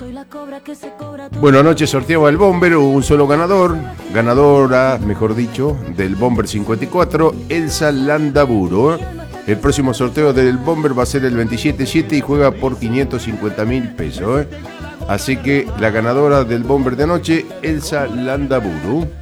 Bueno, anoche sorteaba el Bomber, hubo un solo ganador, ganadora, mejor dicho, del Bomber 54, Elsa Landaburu. El próximo sorteo del Bomber va a ser el 27/7 y juega por 550.000 pesos. Así que la ganadora del Bomber de anoche, Elsa Landaburu.